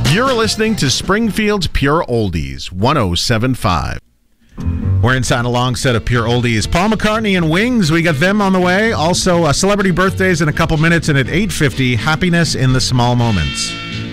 You're listening to Springfield's Pure Oldies, 107.5. We're inside a long set of Pure Oldies. Paul McCartney and Wings, we got them on the way. Also, celebrity birthdays in a couple minutes, and at 8:50, happiness in the small moments.